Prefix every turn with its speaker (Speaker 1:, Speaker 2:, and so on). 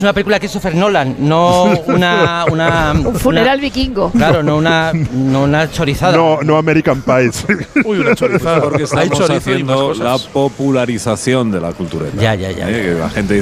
Speaker 1: una película de Christopher Nolan, no
Speaker 2: un funeral vikingo.
Speaker 1: Claro, no una chorizada.
Speaker 3: No American Pies.
Speaker 4: Uy, una chorizada.
Speaker 5: Porque estamos haciendo la popularización de la cultura.
Speaker 1: Ya.
Speaker 5: Que la gente